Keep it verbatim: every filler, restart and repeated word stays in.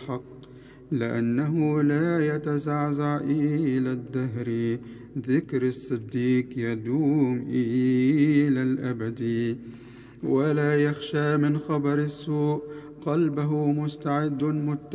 الحق، لأنه لا يتزعزع إلى الدهر. ذكر الصديق يدوم إلى الأبد، ولا يخشى من خبر السوء. قلبه مستعد متقن